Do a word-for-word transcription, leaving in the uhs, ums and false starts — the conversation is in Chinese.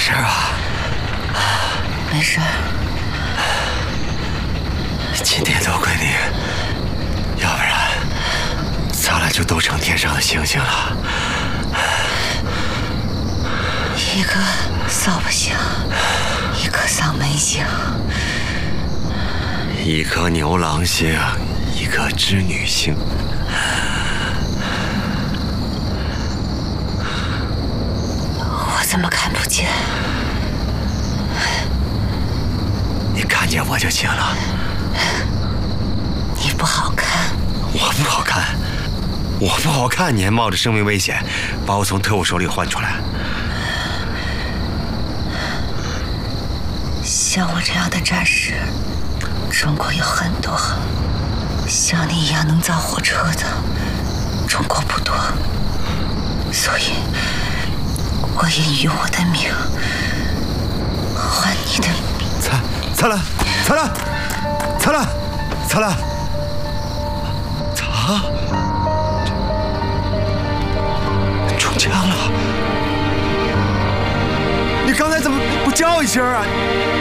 事啊？ 没事。 今天多亏你，要不然咱俩就都成天上的星星了。 一个扫把星，一颗丧门星， 一颗牛郎星，一颗织女星。 我怎么看不见？ 你看见我就行了。 你不好看。 我不好看，我不好看，你还冒着生命危险把我从特务手里换出来。 像我这样的战士，中国有很多。像你一样能造火车的，中国不多。所以，我愿用我的命换你的命。 灿灿烂，灿烂，灿烂，灿烂，他中枪了！你刚才怎么不叫一声啊？